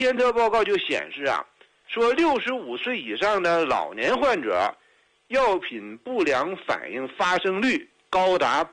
监测报告就显示啊，说65岁以上的老年患者，药品不良反应发生率高达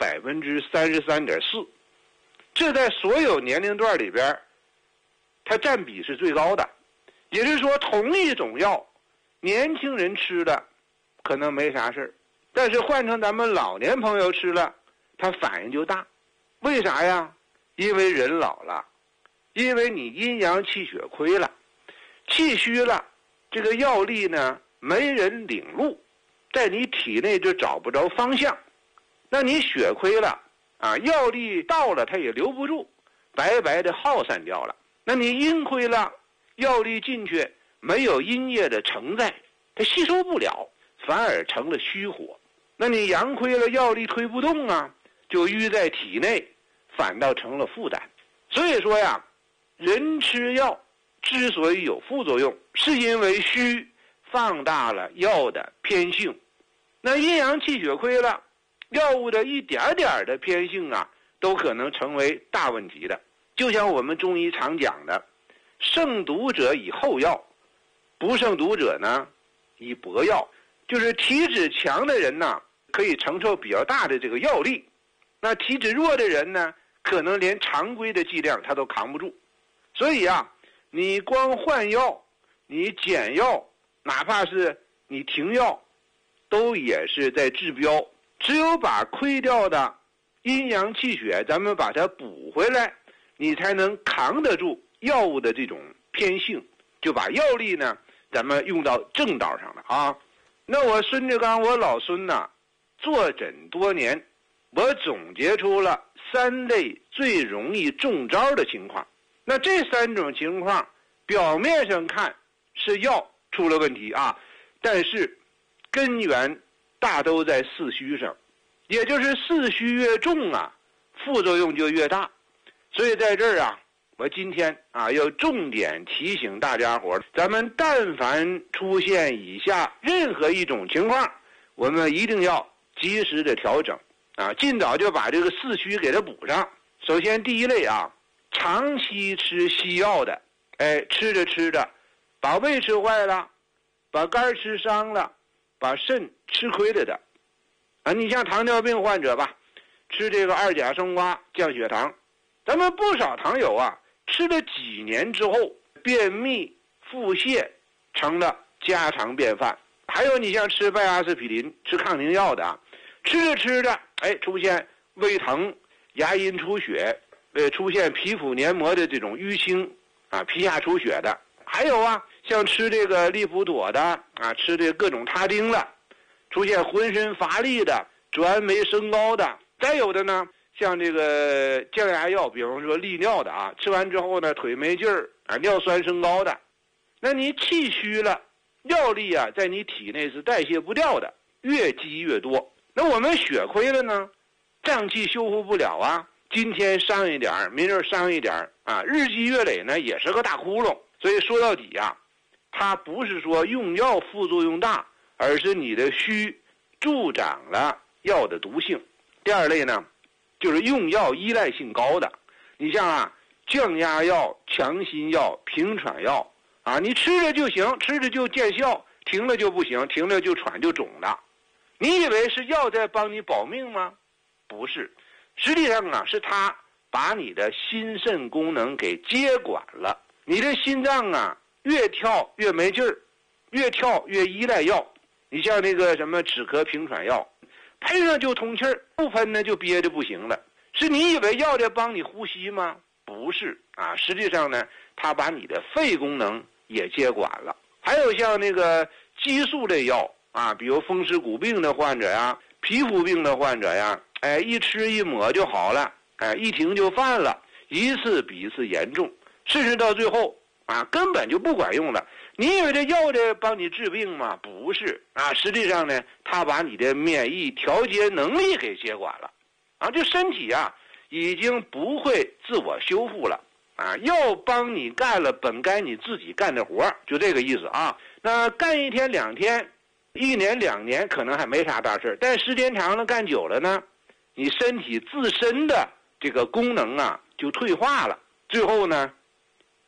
33.4%，这在所有年龄段里边，它占比是最高的。也就是说，同一种药，年轻人吃了可能没啥事儿，但是换成咱们老年朋友吃了，他反应就大。为啥呀？因为人老了，因为你阴阳气血亏了，气虚了，这个药力呢没人领路，在你体内就找不着方向。那你血亏了啊，药力到了它也留不住，白白的耗散掉了。那你阴亏了，药力进去没有阴液的承载，它吸收不了，反而成了虚火。那你阳亏了，药力推不动啊，就淤在体内，反倒成了负担。所以说呀，人吃药之所以有副作用，是因为虚放大了药的偏性。那阴阳气血亏了，药物的一点点的偏性啊，都可能成为大问题的。就像我们中医常讲的，胜毒者以后药，不胜毒者呢以薄药。就是体质强的人呢，可以承受比较大的这个药力，那体质弱的人呢，可能连常规的剂量他都扛不住。所以啊，你光换药，你减药，哪怕是你停药，都也是在治标。只有把亏掉的阴阳气血咱们把它补回来，你才能扛得住药物的这种偏性，就把药力呢咱们用到正道上了啊。那我孙志刚，我老孙呢，坐诊多年，我总结出了3类最容易中招的情况。那这3种情况表面上看是药出了问题啊，但是根源大都在四虚上，也就是四虚越重啊，副作用就越大。所以在这儿啊，我今天啊要重点提醒大家伙，咱们但凡出现以下任何一种情况，我们一定要及时的调整啊，尽早就把这个四虚给它补上。首先第一类啊，长期吃西药的，吃着吃着把胃吃坏了，把肝吃伤了，把肾吃亏了的啊。你像糖尿病患者吧，吃这个2甲生瓜降血糖，咱们不少糖友啊，吃了几年之后，便秘、腹泻成了家常便饭。还有你像吃拜阿司匹林、吃抗凝药的啊，吃着吃着，出现胃疼、牙龈出血，出现皮肤黏膜的这种淤青啊，皮下出血的。还有啊，像吃这个利普妥的啊，吃这各种他汀的，出现浑身乏力的、转酶升高的。再有的呢，像这个降压药，比方说利尿的啊，吃完之后呢，腿没劲儿啊，尿酸升高的。那你气虚了，药力啊在你体内是代谢不掉的，越积越多。那我们血亏了呢，脏器修复不了啊，今天伤一点，明儿伤一点啊，日积月累呢也是个大窟窿。所以说到底啊，它不是说用药副作用大，而是你的虚助长了药的毒性。第二类呢，就是用药依赖性高的，你像啊降压药、强心药、平喘药啊，你吃着就行，吃着就见效，停了就不行，停了就喘就肿了。你以为是药在帮你保命吗？不是，实际上啊是它把你的心肾功能给接管了。你的心脏啊越跳越没劲儿，越跳越依赖药。你像那个什么止咳平喘药，喷上就通气儿，不喷呢就憋着不行了。是你以为药在帮你呼吸吗？不是啊，实际上呢，它把你的肺功能也接管了。还有像那个激素类药啊，比如风湿骨病的患者呀、皮肤病的患者呀，一吃一抹就好了，一停就犯了，一次比一次严重，甚至到最后啊根本就不管用了。你以为这药在帮你治病吗？不是啊，实际上呢，它把你的免疫调节能力给接管了啊，这身体啊已经不会自我修复了啊，要帮你干了本该你自己干的活，就这个意思啊。那干1天2天、1年2年可能还没啥大事，但时间长了干久了呢，你身体自身的这个功能啊就退化了，最后呢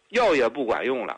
药也不管用了，